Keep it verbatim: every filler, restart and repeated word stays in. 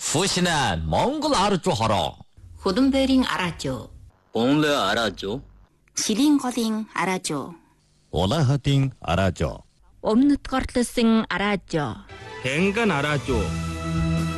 푸시는 몽골 알아줘 하라. 후든베링 알아줘. 봉래 알아줘. 시링거링 알아줘. 올라하팅 알아줘. Өмнөд гортлсон араажо. 뱅간 알아줘.